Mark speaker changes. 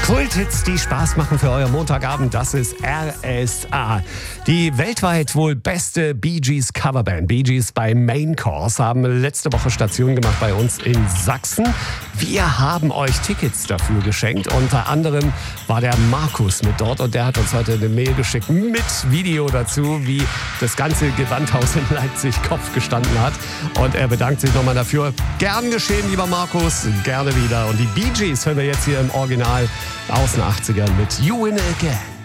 Speaker 1: Kulthits, die Spaß machen für euer Montagabend, das ist RSA. Die weltweit wohl beste Bee Gees Coverband, Bee Gees bei Main Course, haben letzte Woche Station gemacht bei uns in Sachsen. Wir haben euch Tickets dafür geschenkt. Unter anderem war der Markus mit dort und der hat uns heute eine Mail geschickt mit Video dazu, wie das ganze Gewandhaus in Leipzig Kopf gestanden hat. Und er bedankt sich nochmal dafür. Gern geschehen, lieber Markus, gerne wieder. Und die Bee Gees hören wir jetzt hier im Original aus den 80ern mit You Win Again.